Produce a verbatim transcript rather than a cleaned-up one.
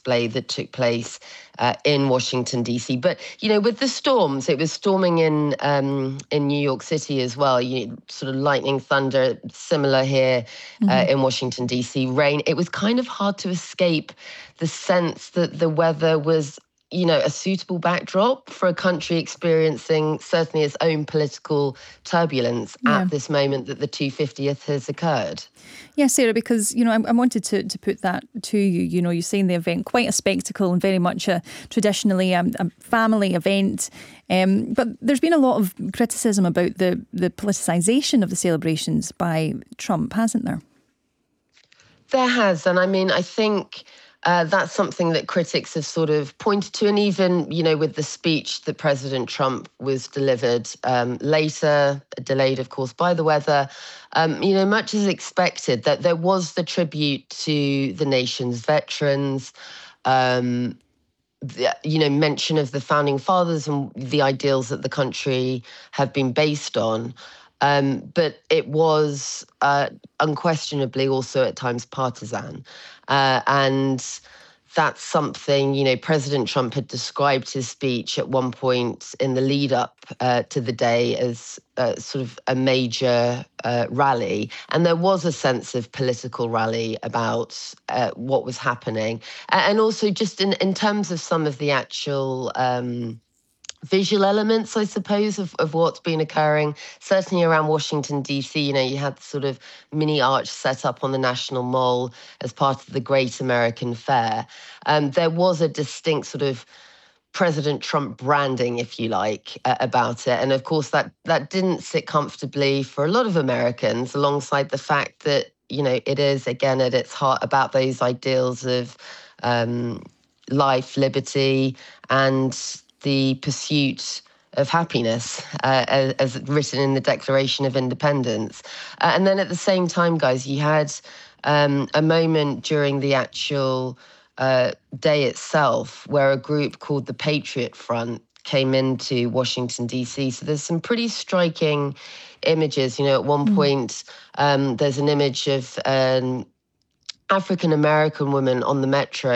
display that took place uh, in Washington, D C. But, you know, with the storms, it was storming in um, in New York City as well, you sort of lightning, thunder, similar here uh, mm-hmm. in Washington, D C, rain. It was kind of hard to escape the sense that the weather was, you know, a suitable backdrop for a country experiencing certainly its own political turbulence yeah. at this moment that the two hundred fiftieth has occurred. Yeah, Sarah, because, you know, I, I wanted to, to put that to you. You know, you're saying the event, quite a spectacle and very much a traditionally a, a family event. Um, but there's been a lot of criticism about the, the politicisation of the celebrations by Trump, hasn't there? There has. And I mean, I think Uh, that's something that critics have sort of pointed to. And even, you know, with the speech that President Trump was delivered um, later, delayed, of course, by the weather, um, you know, much as expected, that there was the tribute to the nation's veterans, um, the, you know, mention of the founding fathers and the ideals that the country have been based on. Um, but it was uh, unquestionably also at times partisan. Uh, and that's something, you know, President Trump had described his speech at one point in the lead up uh, to the day as uh, sort of a major uh, rally. And there was a sense of political rally about uh, what was happening. And also just in, in terms of some of the actual Um, visual elements, I suppose, of, of what's been occurring, certainly around Washington, D C. You know, you had the sort of mini arch set up on the National Mall as part of the Great American Fair. Um, there was a distinct sort of President Trump branding, if you like, uh, about it. And of course, that that didn't sit comfortably for a lot of Americans, alongside the fact that, you know, it is, again, at its heart about those ideals of um, life, liberty, and the pursuit of happiness, uh, as, as written in the Declaration of Independence. Uh, and then at the same time, guys, you had um, a moment during the actual uh, day itself where a group called the Patriot Front came into Washington, D C. So there's some pretty striking images. You know, at one mm. point, um, there's an image of an African-American woman on the metro